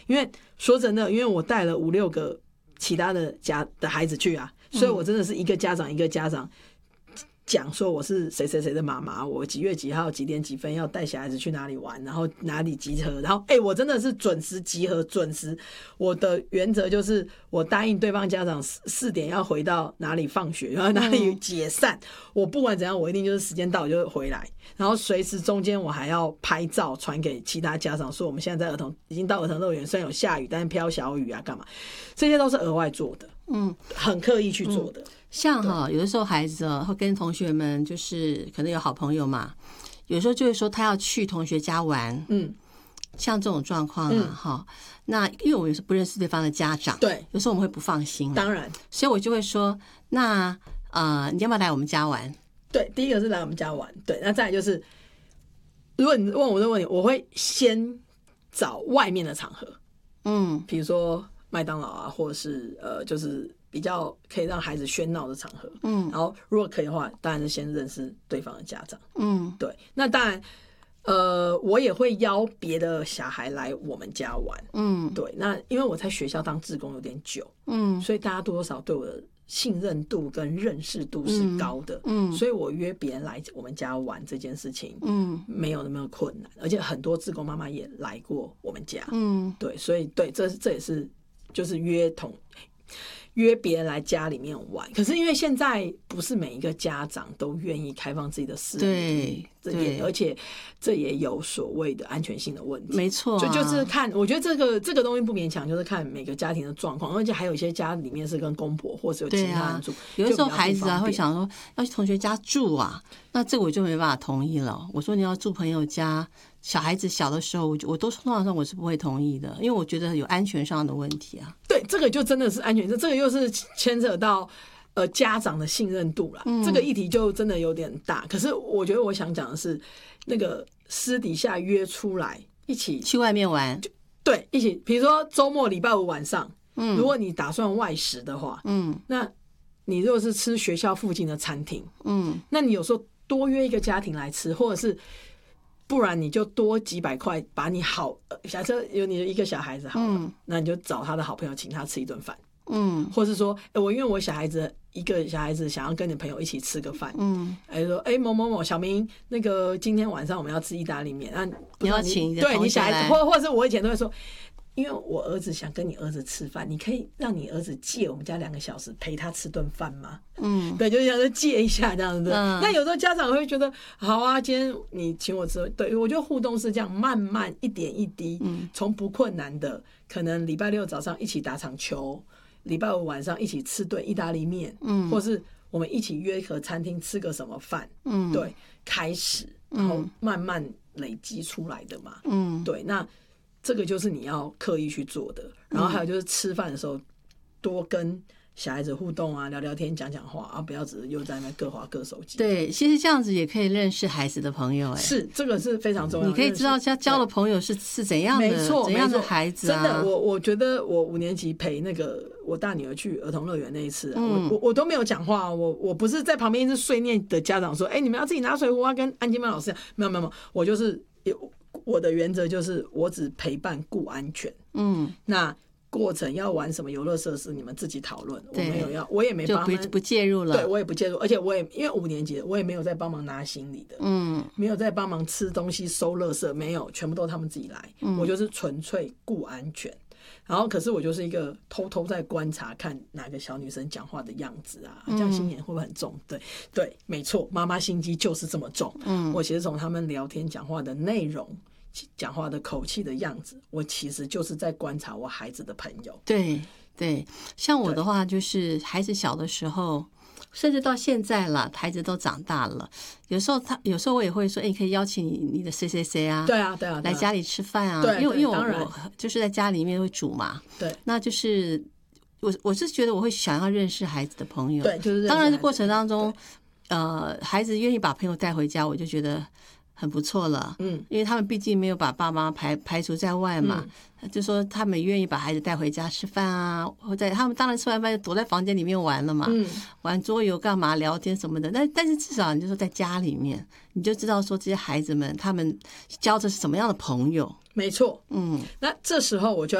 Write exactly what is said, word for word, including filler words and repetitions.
因为说真的，因为我带了五六个其他的家的孩子去啊，所以我真的是一个家长一个家长讲说我是谁谁谁的妈妈，我几月几号几点几分要带小孩子去哪里玩，然后哪里集合，然后哎、欸，我真的是准时集合，准时。我的原则就是我答应对方家长四点要回到哪里放学，然后哪里解散，嗯、我不管怎样，我一定就是时间到我就回来，然后随时中间我还要拍照传给其他家长说我们现在在儿童已经到儿童乐园，虽然有下雨，但是飘小雨啊干嘛，这些都是额外做的，嗯，很刻意去做的。嗯像哈，有的时候孩子会跟同学们就是可能有好朋友嘛，有时候就会说他要去同学家玩，嗯，像这种状况啊，哈、嗯，那因为我们是不认识对方的家长， 对， 有时候我们会不放心， 当然， 所以我就会说，那呃，你要不要来我们家玩？ 对，第一个是来我们家玩，对，那再来就是，如果你问我这个问题，我会先找外面的场合，嗯，比如说麦当劳啊，或者是呃，就是。比较可以让孩子喧闹的场合，嗯，然后如果可以的话，当然是先认识对方的家长，嗯，对。那当然，呃，我也会邀别的小孩来我们家玩，嗯，对。那因为我在学校当志工有点久，嗯，所以大家多多少少对我的信任度跟认识度是高的，嗯，所以我约别人来我们家玩这件事情，嗯，没有那么困难，而且很多志工妈妈也来过我们家，嗯，对，所以对，这这也是就是约同。约别人来家里面玩，可是因为现在不是每一个家长都愿意开放自己的私人， 对， 这也而且这也有所谓的安全性的问题， 没错、啊， 就就是看，我觉得这个这个东西不勉强，就是看每个家庭的状况，而且还有一些家里面是跟公婆或是有其他人住， 啊、有的时候孩子啊会想说要去同学家住啊，那这个我就没办法同意了。我说你要住朋友家。小孩子小的时候，我我都通常上我是不会同意的，因为我觉得有安全上的问题啊。 对，这个就真的是安全，这个又是牵扯到呃家长的信任度啦、嗯。这个议题就真的有点大。可是我觉得我想讲的是，那个私底下约出来一起去外面玩， 对，一起，比如说周末礼拜五晚上，嗯，如果你打算外食的话，嗯，那你如果是吃学校附近的餐厅，嗯，那你有时候多约一个家庭来吃，或者是。不然你就多几百块，把你好，假设有你的一个小孩子好了、嗯，那你就找他的好朋友请他吃一顿饭，嗯，或是说，欸、我因为我小孩子一个小孩子想要跟你朋友一起吃个饭，嗯，哎说，哎、欸、某某某小明，那个今天晚上我们要吃意大利面，那你要请你的对你小孩子，或或者是我以前都会说。因为我儿子想跟你儿子吃饭，你可以让你儿子借我们家两个小时陪他吃顿饭吗？嗯，对，就想说借一下这样子。嗯、那有时候家长会觉得，好啊，今天你请我吃，对我觉得互动是这样，慢慢一点一滴，从、嗯、不困难的，可能礼拜六早上一起打场球，礼拜五晚上一起吃顿意大利面，嗯，或是我们一起约个餐厅吃个什么饭，嗯，对，开始，然后慢慢累积出来的嘛，嗯，对，那。这个就是你要刻意去做的，然后还有就是吃饭的时候多跟小孩子互动啊，聊聊天，讲讲话啊，不要只是又在那边各滑各手机。 对，其实这样子也可以认识孩子的朋友、欸，哎， 是这个是非常重要的。 你可以知道他交的朋友是是怎样的， 没错， 怎样的孩子、啊。 真的，我我觉得我五年级陪那个我大女儿去儿童乐园那一次、啊嗯，我我我都没有讲话，我我不是在旁边一直碎念的家长说，哎、欸，你们要自己拿水壶啊，跟安静班老师讲，没有没有没有，我就是有。我的原则就是我只陪伴顾安全，嗯，那过程要玩什么游乐设施你们自己讨论，我没有要，我也没帮他们就 不, 不介入了， 对我也不介入，而且我也因为五年级我也没有在帮忙拿行李的，嗯，没有在帮忙吃东西收垃圾，没有，全部都他们自己来，嗯、我就是纯粹顾安全。然后可是我就是一个偷偷在观察看哪个小女生讲话的样子啊，这样心眼会不会很重？对对，没错，妈妈心机就是这么重。嗯，我其实从他们聊天讲话的内容、讲话的口气的样子，我其实就是在观察我孩子的朋友。 对对，像我的话就是孩子小的时候。甚至到现在了，孩子都长大了。有时候他，有时候我也会说，哎、欸，可以邀请你你的谁谁谁啊， 对啊，对啊， 来家里吃饭啊。 对， 因为因为我我就是在家里面会煮嘛。 对， 那就是我我是觉得我会想要认识孩子的朋友。 对，就是当然是过程当中，呃，孩子愿意把朋友带回家，我就觉得很不错了。嗯，因为他们毕竟没有把爸妈排排除在外嘛。嗯，就说他们愿意把孩子带回家吃饭啊，或者他们当然吃完饭就躲在房间里面玩了嘛，嗯、玩桌游干嘛聊天什么的。但但是至少你就说在家里面，你就知道说这些孩子们他们交的是什么样的朋友。 没错，嗯，那这时候我就